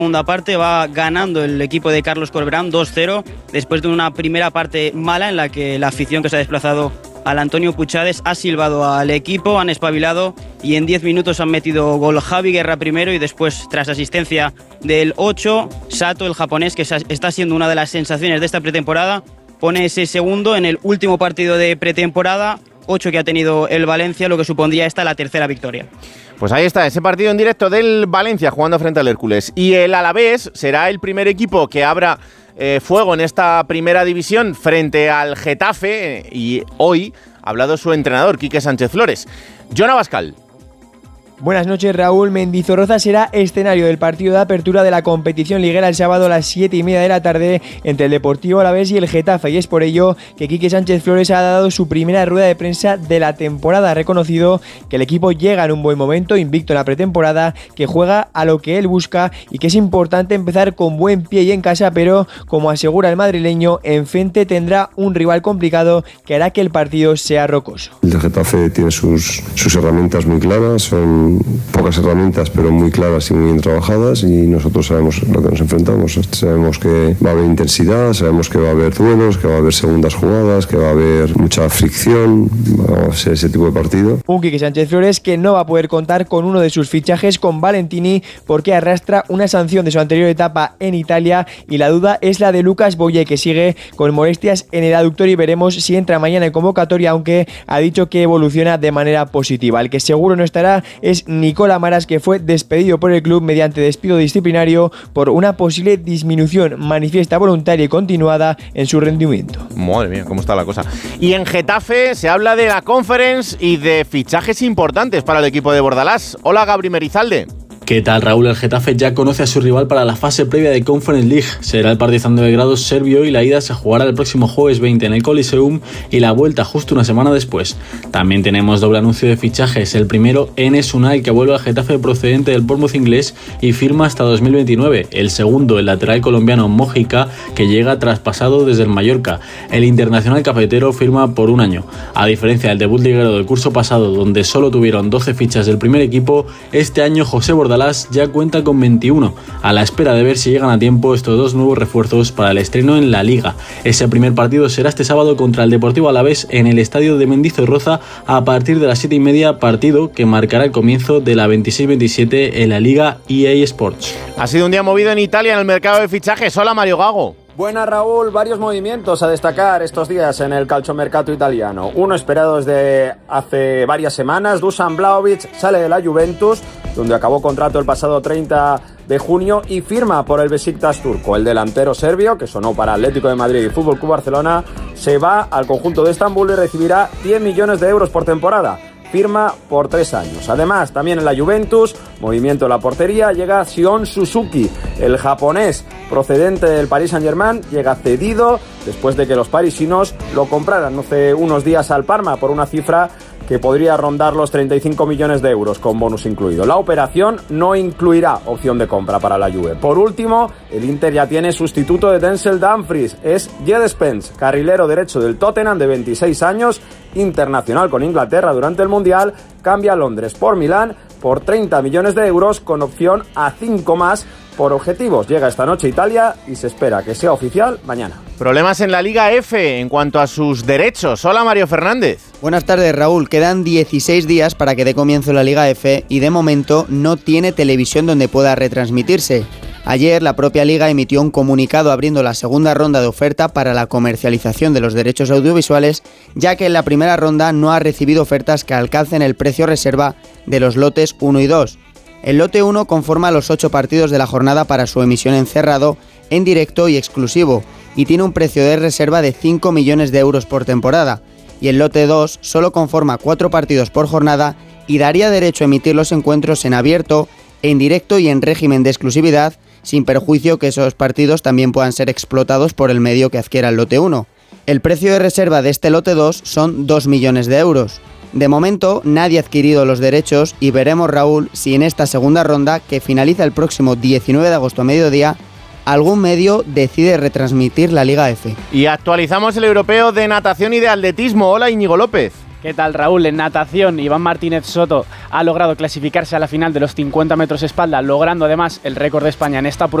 Segunda parte va ganando el equipo de Carlos Corberán 2-0 después de una primera parte mala en la que la afición que se ha desplazado al Antonio Puchades ha silbado al equipo, han espabilado y en 10 minutos han metido gol Javi Guerra primero y después, tras asistencia del 8, Sato, el japonés, que está siendo una de las sensaciones de esta pretemporada, pone ese segundo en el último partido de pretemporada, 8 que ha tenido el Valencia, lo que supondría esta la tercera victoria. Pues ahí está, ese partido en directo del Valencia jugando frente al Hércules. Y el Alavés será el primer equipo que abra fuego en esta primera división frente al Getafe y hoy ha hablado su entrenador, Quique Sánchez Flores. Jon Abascal. Buenas noches, Raúl. Mendizorroza será escenario del partido de apertura de la competición liguera el sábado a las 7:30 de la tarde entre el Deportivo Alavés y el Getafe, y es por ello que Quique Sánchez Flores ha dado su primera rueda de prensa de la temporada. Ha reconocido que el equipo llega en un buen momento, invicto en la pretemporada, que juega a lo que él busca y que es importante empezar con buen pie y en casa, pero como asegura el madrileño, enfrente tendrá un rival complicado que hará que el partido sea rocoso. El Getafe tiene sus herramientas muy claras, son pocas herramientas pero muy claras y muy bien trabajadas, y nosotros sabemos lo que nos enfrentamos. Sabemos que va a haber intensidad, sabemos que va a haber duelos, que va a haber segundas jugadas, que va a haber mucha fricción, va a ser ese tipo de partido. Un Quique Sánchez Flores que no va a poder contar con uno de sus fichajes, con Valentini, porque arrastra una sanción de su anterior etapa en Italia, y la duda es la de Lucas Boye, que sigue con molestias en el aductor y veremos si entra mañana en convocatoria, aunque ha dicho que evoluciona de manera positiva. El que seguro no estará es Nicola Maras, que fue despedido por el club mediante despido disciplinario por una posible disminución manifiesta, voluntaria y continuada en su rendimiento. Madre mía, cómo está la cosa. Y en Getafe se habla de la Conference y de fichajes importantes para el equipo de Bordalás. Hola, Gabri Merizalde. ¿Qué tal, Raúl? El Getafe ya conoce a su rival para la fase previa de Conference League. Será el Partizan de Belgrado serbio y la ida se jugará el próximo jueves 20 en el Coliseum y la vuelta justo una semana después. También tenemos doble anuncio de fichajes. El primero, Enes Unai, que vuelve al Getafe procedente del Bournemouth inglés y firma hasta 2029. El segundo, el lateral colombiano Mojica, que llega traspasado desde el Mallorca. El internacional cafetero firma por un año. A diferencia del debut liguero del curso pasado, donde solo tuvieron 12 fichas del primer equipo, este año José Bordalás ya cuenta con 21, a la espera de ver si llegan a tiempo estos dos nuevos refuerzos para el estreno en la Liga. Ese primer partido será este sábado contra el Deportivo Alavés en el estadio de Mendizorroza a partir de las 7:30, partido que marcará el comienzo de la 26-27 en la Liga EA Sports. Ha sido un día movido en Italia en el mercado de fichajes. Hola, Mario Gago. Buenas, Raúl. Varios movimientos a destacar estos días en el calciomercato italiano. Uno esperado desde hace varias semanas. Dusan Vlahovic sale de la Juventus, donde acabó contrato el pasado 30 de junio y firma por el Besiktas turco. El delantero serbio, que sonó para Atlético de Madrid y Fútbol Club Barcelona, se va al conjunto de Estambul y recibirá 10 millones de euros por temporada. Firma por 3 años. Además, también en la Juventus, movimiento en la portería, llega Sion Suzuki, el japonés procedente del Paris Saint-Germain, llega cedido después de que los parisinos lo compraran hace unos días al Parma por una cifra que podría rondar los 35 millones de euros con bonus incluido. La operación no incluirá opción de compra para la Juve. Por último, el Inter ya tiene sustituto de Denzel Dumfries, es Jed Spence, carrilero derecho del Tottenham de 26 años, internacional con Inglaterra durante el Mundial, cambia a Londres por Milán por 30 millones de euros con opción a 5 más por objetivos. Llega esta noche a Italia y se espera que sea oficial mañana. Problemas en la Liga F en cuanto a sus derechos. Hola, Mario Fernández. Buenas tardes, Raúl. Quedan 16 días para que dé comienzo la Liga F y de momento no tiene televisión donde pueda retransmitirse. Ayer la propia Liga emitió un comunicado abriendo la segunda ronda de oferta para la comercialización de los derechos audiovisuales, ya que en la primera ronda no ha recibido ofertas que alcancen el precio reserva de los lotes 1 y 2. El lote 1 conforma los 8 partidos de la jornada para su emisión en cerrado, en directo y exclusivo, y tiene un precio de reserva de 5 millones de euros por temporada, y el lote 2 solo conforma 4 partidos por jornada y daría derecho a emitir los encuentros en abierto, en directo y en régimen de exclusividad, sin perjuicio que esos partidos también puedan ser explotados por el medio que adquiera el lote 1. El precio de reserva de este lote 2 son 2 millones de euros. De momento, nadie ha adquirido los derechos y veremos, Raúl, si en esta segunda ronda, que finaliza el próximo 19 de agosto a mediodía, algún medio decide retransmitir la Liga F. Y actualizamos el europeo de natación y de atletismo. Hola, Íñigo López. ¿Qué tal, Raúl? En natación, Iván Martínez Soto ha logrado clasificarse a la final de los 50 metros espalda, logrando además el récord de España en esta prueba.